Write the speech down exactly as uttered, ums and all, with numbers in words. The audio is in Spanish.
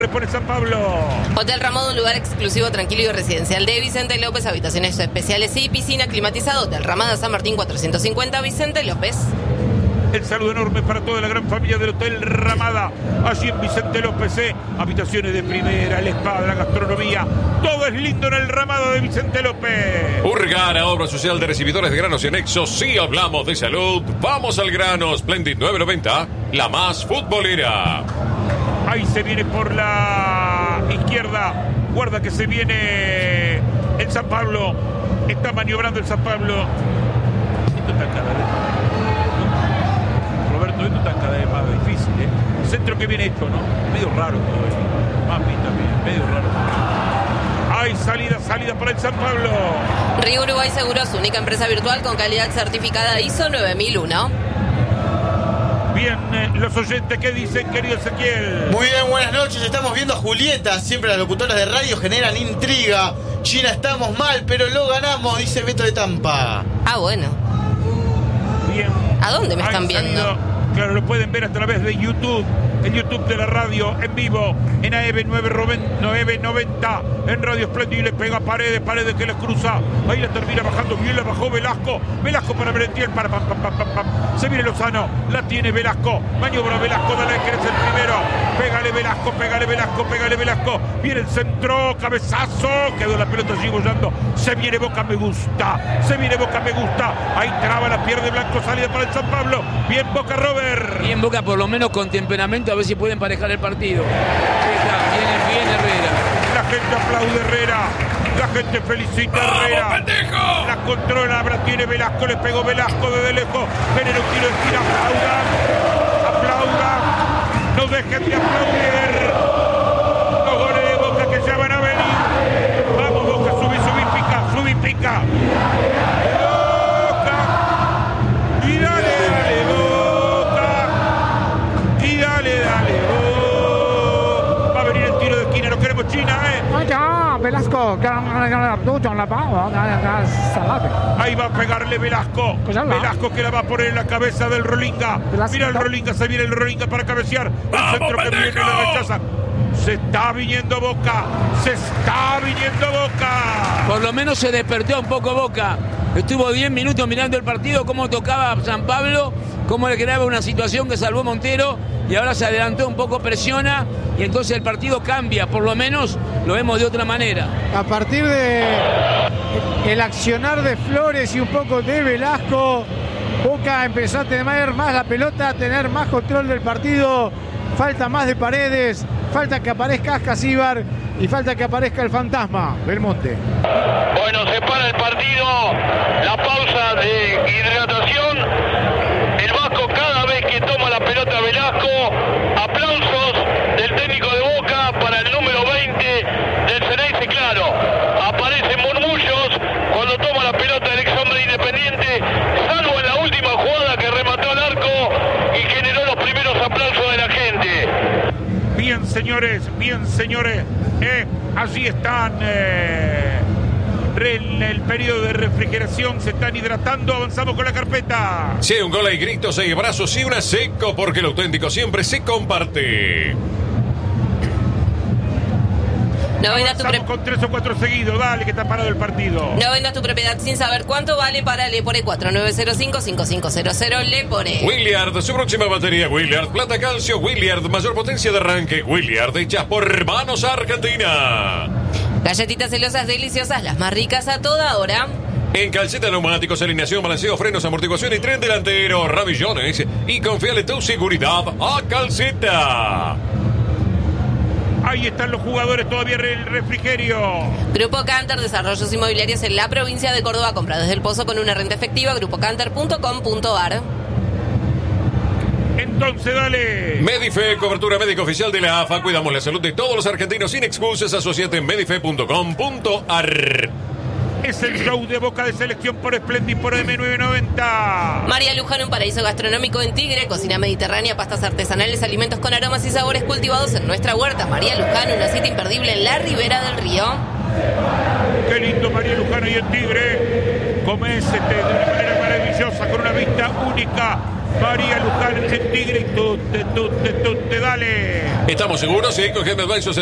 Pone San Pablo. Hotel Ramada, un lugar exclusivo, tranquilo y residencial de Vicente López, habitaciones especiales y piscina climatizada. Hotel Ramada, San Martín cuatrocientos cincuenta, Vicente López. El saludo enorme para toda la gran familia del Hotel Ramada, allí en Vicente López, ¿eh? Habitaciones de primera, el spa, la gastronomía, todo es lindo en el Ramada de Vicente López. Urgara, obra social de recibidores de granos y anexos. Si hablamos de salud, vamos al grano. Splendid nueve noventa, la más futbolera. Ahí se viene por la izquierda. Guarda que se viene el San Pablo. Está maniobrando el San Pablo. Esto está cada vez más. Roberto, esto está cada vez más difícil, ¿eh? El centro que viene hecho, ¿no? Medio raro todo esto. Mami también, medio raro. Hay salida, salida para el San Pablo. Río Uruguay Seguros, única empresa virtual con calidad certificada I S O nueve mil uno. Bien, eh, los oyentes, ¿qué dicen, querido Ezequiel? Muy bien, buenas noches. Estamos viendo a Julieta. Siempre las locutoras de radio generan intriga. China, estamos mal, pero lo ganamos, dice Beto de Tampa. Ah, bueno. Bien. ¿A dónde me están Hay viendo? salido, claro, lo pueden ver a través de YouTube. En YouTube de la radio, en vivo, en A M nueve noventa, en Radio Espléndido, le pega Paredes, Paredes que le cruza, ahí la termina bajando, bien la bajó Velasco, Velasco para Merentiel, para pam, pam, pam, pam, pam, se viene Lozano, la tiene Velasco, maniobra Velasco, dale que eres el primero, pégale Velasco, pégale Velasco, pégale Velasco, viene el centro, cabezazo, quedó la pelota allí bollando, se viene Boca, me gusta, se viene Boca, me gusta, ahí traba, la pierde Blanco, salida para el San Pablo, bien Boca, Robert. Bien Boca, por lo menos con temperamento, a ver si pueden emparejar el partido. Viene bien Herrera. La gente aplaude Herrera. La gente felicita a Herrera. ¡Pendejo! La controla, ahora tiene Velasco, le pegó Velasco desde lejos. Genera un tiro de esquina, aplaudan. Aplaudan. No dejen de aplaudir. Los goles de Boca que ya van a venir. Vamos Boca, subí, subí, pica, subí, pica. Boca. Y dale, dale, Boca. Y dale, dale, Boca. Va a venir el tiro de esquina, no queremos China, ¿eh? Velasco, ahí va a pegarle Velasco. Velasco que la va a poner en la cabeza del Rolinga. Mira el Rolinga, se viene el Rolinga para cabecear. El centro que viene le rechaza. Se está viniendo Boca. Se está viniendo Boca. Por lo menos se despertó un poco Boca. Estuvo diez minutos mirando el partido, cómo tocaba San Pablo, cómo le creaba una situación que salvó Montero y ahora se adelantó un poco, presiona y entonces el partido cambia, por lo menos lo vemos de otra manera. A partir de el accionar de Flores y un poco de Velasco, Boca empezó a tener más la pelota, a tener más control del partido. Falta más de Paredes, falta que aparezca Ascasíbar y falta que aparezca el fantasma Belmonte. Bueno, se para el partido, la pausa de hidratación. El Vasco cada vez que toma la pelota Velasco, aplausos del técnico de Boca para el número veinte del Ceneice, claro. Aparecen murmullos cuando toma la pelota el ex hombre Independiente, salvo en la última jugada que remató al arco y generó los primeros aplausos de la gente. Bien, señores, bien, señores. Eh, allí están eh, en el periodo de refrigeración, se están hidratando. Avanzamos con la carpeta. Sí, un gol, hay gritos, hay abrazos y una seco, porque el auténtico siempre se comparte. No vendas tu pre... con tres o cuatro seguidos, dale que está parado el partido. No vendas tu propiedad sin saber cuánto vale para Lepore cuatro nueve cero cinco cinco cinco cero cero Lepore. Williard, su próxima batería Williard, plata calcio Williard, mayor potencia de arranque Williard, hechas por Hermanos Argentina. Galletitas celosas deliciosas, las más ricas a toda hora. En calceta, neumáticos, alineación, balanceo, frenos, amortiguación y tren delantero, rabillones. Y confiale tu seguridad a Calceta. Ahí están los jugadores todavía en el refrigerio. Grupo Canter, desarrollos inmobiliarios en la provincia de Córdoba. Compra desde el Pozo con una renta efectiva. grupo canter punto com punto a r. Entonces, dale. Medife, cobertura médica oficial de la A F A. Cuidamos la salud de todos los argentinos sin excusas. Asociate en medife punto com punto a r. Es el show de Boca de selección por Splendid por A M nueve noventa. María Luján, un paraíso gastronómico en Tigre, cocina mediterránea, pastas artesanales, alimentos con aromas y sabores cultivados en nuestra huerta. María Luján, una cita imperdible en la ribera del río. Qué lindo María Luján ahí en Tigre. Comés este, de una manera maravillosa, con una vista única María Luján en Tigre y tú, te, tú, te, tú, te, dale. Estamos seguros, sí, con G M Advisors